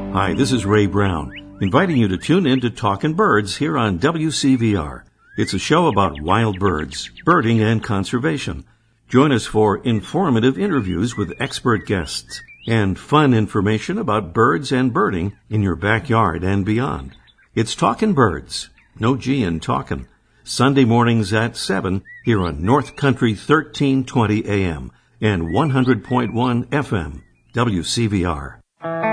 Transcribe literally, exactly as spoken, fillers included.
Hi, this is Ray Brown, inviting you to tune in to Talkin' Birds here on W C V R. It's a show about wild birds, birding, and conservation. Join us for informative interviews with expert guests and fun information about birds and birding in your backyard and beyond. It's Talkin' Birds, no G in talkin', Sunday mornings at seven here on North Country thirteen twenty A M and one hundred point one F M, W C V R.